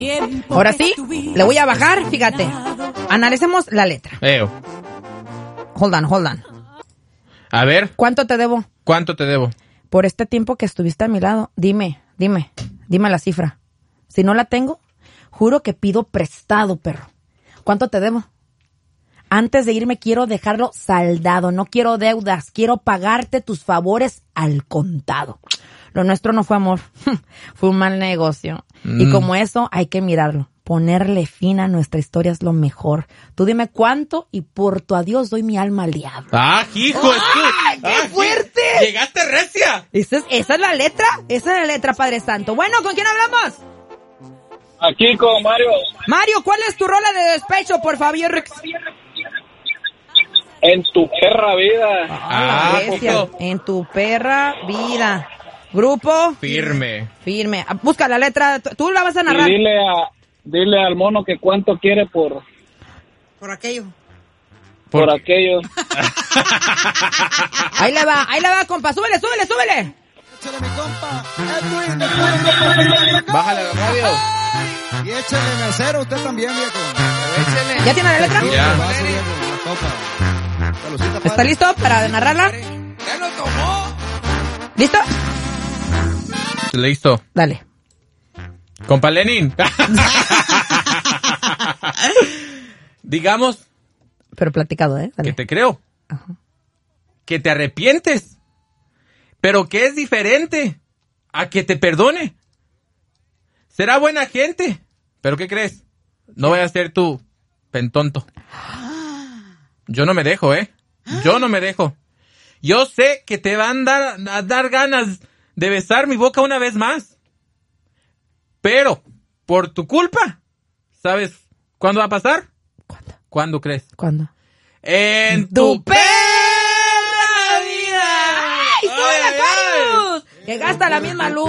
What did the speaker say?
Ahora sí, le voy a bajar, fíjate. Analicemos la letra. Hold on. A ver. ¿Cuánto te debo? ¿Cuánto te debo? Por este tiempo que estuviste a mi lado. Dime la cifra. Si no la tengo, juro que pido prestado, perro. ¿Cuánto te debo? Antes de irme quiero dejarlo saldado. No quiero deudas. Quiero pagarte tus favores al contado. Lo nuestro no fue amor. Fue un mal negocio. Y como eso, hay que mirarlo. Ponerle fin a nuestra historia es lo mejor. Tú dime cuánto y por tu adiós doy mi alma al diablo. ¡Ah, hijo! ¡Ay, qué fuerte! ¡Llegaste recia! ¿Esa es la letra? Esa es la letra, Padre Santo. Bueno, ¿con quién hablamos? Aquí con Mario. Mario, ¿cuál es tu rola de despecho, por favor? En tu perra vida. Grecia, en tu perra vida. Grupo Firme. Busca la letra, tú la vas a narrar. Y dile al mono que cuánto quiere por aquello. Por aquello. Ahí le va, compa. Súbele. Échale, mi compa. Bájale la radio. Y échale mesero, usted también, viejo. Échale. ¿Ya tiene la letra? Ya. ¿Está listo para narrarla? ¡Ya lo tomó! ¿Listo? Listo. Dale. Compa Lenin. Digamos Pero platicado, Dale. que te creo. Ajá. Que te arrepientes. Pero que es diferente a que te perdone. Será buena gente. ¿Pero qué crees? No voy a ser tu pentonto. Yo no me dejo, Yo no me dejo. Yo sé que te van a dar ganas de besar mi boca una vez más. Pero, por tu culpa, ¿sabes cuándo va a pasar? ¿Cuándo? ¿Cuándo crees? ¿Cuándo? ¡En tu perra vida! ¡Ay, sube la Carlos! Que gasta la misma luz.